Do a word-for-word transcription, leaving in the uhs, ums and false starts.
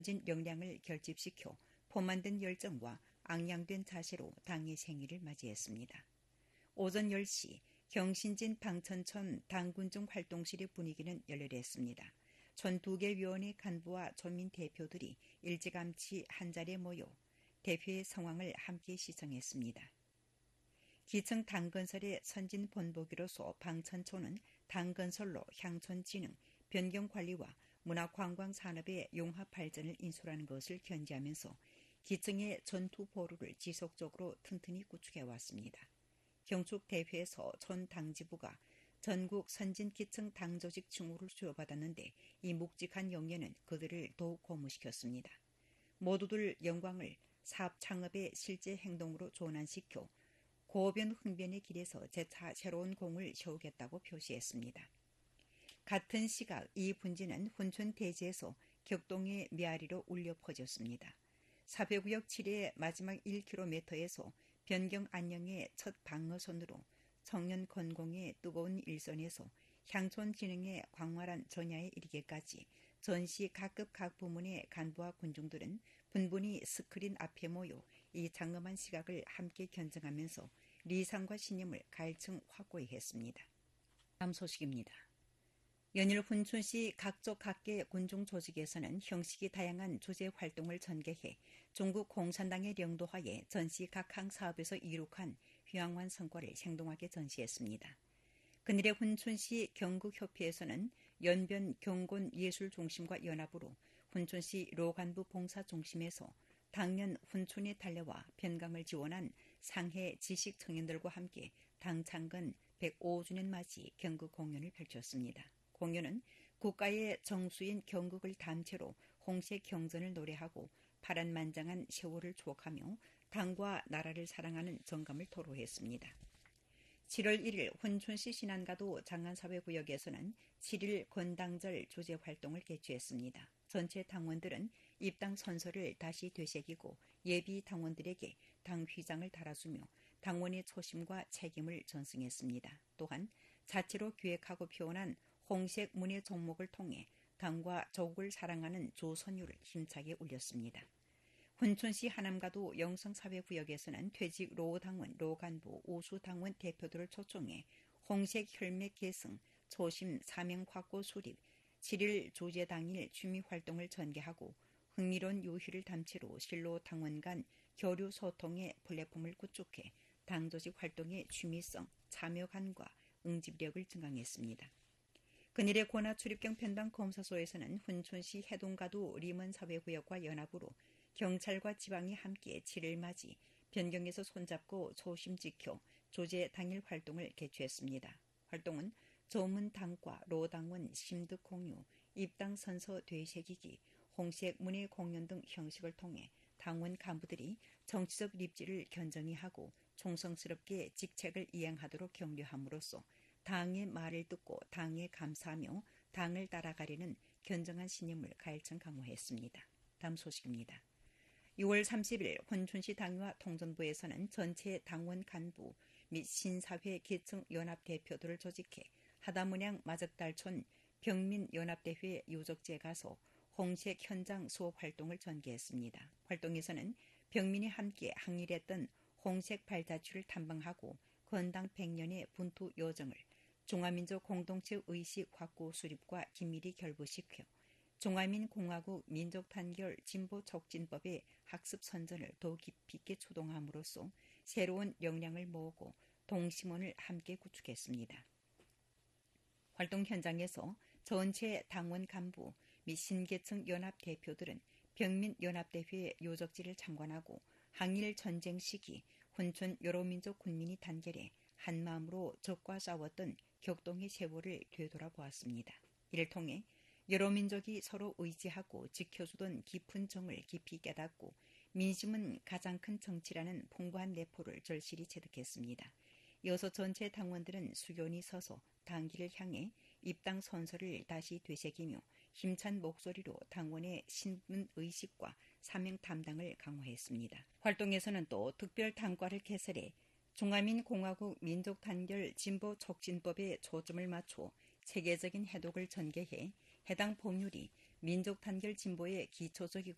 진 역량을 결집시켜 포만든 열정과 앙양된 자세로 당의 생일을 맞이했습니다. 오전 열 시 경신진 방천천 당군중 활동실의 분위기는 열렬했습니다. 천 두 개 위원회 간부와 전민 대표들이 일찌감치 한자리에 모여 대표의 상황을 함께 시청했습니다. 기층 당건설의 선진 본보기로서 방천촌은 당건설로 향촌진흥, 변경관리와 문화관광산업의 용합 발전을 인솔하는 것을 견지하면서 기층의 전투보루를 지속적으로 튼튼히 구축해왔습니다. 경축 대회에서 촌 당지부가 전국 선진기층 당조직 칭호를 수여받았는데 이 묵직한 영예는 그들을 더욱 고무시켰습니다. 모두들 영광을 사업 창업의 실제 행동으로 전환시켜 고변 흥변의 길에서 재차 새로운 공을 세우겠다고 표시했습니다. 같은 시각 이 분지는 훈촌 대지에서 격동의 메아리로 울려 퍼졌습니다. 사회구역 칠 회의 마지막 일 킬로미터에서 변경 안녕의 첫 방어선으로 청년 건공의 뜨거운 일선에서 향촌 진흥의 광활한 전야에 이르기까지 전시 각급 각 부문의 간부와 군중들은 분분히 스크린 앞에 모여 이 장엄한 시각을 함께 견증하면서 리상과 신념을 갈층 확고히 했습니다. 다음 소식입니다. 연일 훈춘시 각조 각계 군중 조직에서는 형식이 다양한 주제 활동을 전개해 중국 공산당의領導하에 전시 각항 사업에서 이룩한 휘황한 성과를 생동하게 전시했습니다. 그늘의 훈춘시 경국협회에서는 연변 경곤예술중심과 연합으로 훈춘시 로간부 봉사중심에서 당년 훈춘의 달래와 변강을 지원한 상해 지식청년들과 함께 당 창건 백오 주년 맞이 경극 공연을 펼쳤습니다. 공연은 국가의 정수인 경극을 담채로 홍색 경전을 노래하고 파란만장한 세월을 추억하며 당과 나라를 사랑하는 정감을 토로했습니다. 칠월 일일 훈춘시 신안가도 장안사회구역에서는 칠일 건당절 주제 활동을 개최했습니다. 전체 당원들은 입당 선서를 다시 되새기고 예비 당원들에게 당 휘장을 달아주며 당원의 초심과 책임을 전승했습니다. 또한 자체로 기획하고 표현한 홍색 문예 종목을 통해 당과 조국을 사랑하는 조선유를 힘차게 울렸습니다. 훈춘시 하남가도 영성사회구역에서는 퇴직 로당원, 로간부, 우수당원 대표들을 초청해 홍색 혈맥 계승, 초심 사명 확고 수립, 칠일 주제 당일 취미활동을 전개하고 흥미로운 유희를 담채로 실로 당원 간 교류 소통의 플랫폼을 구축해 당조직 활동의 취미성, 참여감과 응집력을 증강했습니다. 그늘의 권하 출입경 편방 검사소에서는 훈춘시 해동가도 리먼사회구역과 연합으로 경찰과 지방이 함께 칠일 맞이 변경에서 손잡고 초심 지켜 조제 당일 활동을 개최했습니다. 활동은 조문 당과 로당원 심득 공유, 입당 선서 되새기기, 홍색 문예 공연 등 형식을 통해 당원 간부들이 정치적 입지를 견정히 하고 총성스럽게 직책을 이행하도록 격려함으로써 당의 말을 듣고 당에 감사하며 당을 따라가려는 견정한 신념을 가일청 강화했습니다. 다음 소식입니다. 유월 삼십일 훈춘시 당위와 통전부에서는 전체 당원 간부 및 신사회 계층 연합 대표들을 조직해 하다문양 마적달촌 병민연합대회 유적지에 가서 홍색 현장 수업 활동을 전개했습니다. 활동에서는 병민이 함께 항일했던 홍색 발자취를 탐방하고 건당 백 년의 분투 여정을 중화민족 공동체 의식 확고 수립과 긴밀히 결부시켜 중화민공화국 민족단결 진보촉진법의 학습 선전을 더 깊이 있게 추동함으로써 새로운 역량을 모으고 동심원을 함께 구축했습니다. 활동 현장에서 전체 당원 간부 및 신계층 연합 대표들은 병민연합대회 요적지를 참관하고 항일 전쟁 시기 훈춘 여로민족 군민이 단결해 한마음으로 적과 싸웠던 격동의 세월을 되돌아보았습니다. 이를 통해 여러 민족이 서로 의지하고 지켜주던 깊은 정을 깊이 깨닫고 민심은 가장 큰 정치라는 풍부한 내포를 절실히 체득했습니다. 이어서 전체 당원들은 수견이 서서 당기를 향해 입당 선서를 다시 되새기며 힘찬 목소리로 당원의 신분 의식과 사명 담당을 강화했습니다. 활동에서는 또 특별 당과를 개설해 중화민공화국 민족단결 진보촉진법에 초점을 맞춰 체계적인 해독을 전개해 해당 법률이 민족단결 진보의 기초적이고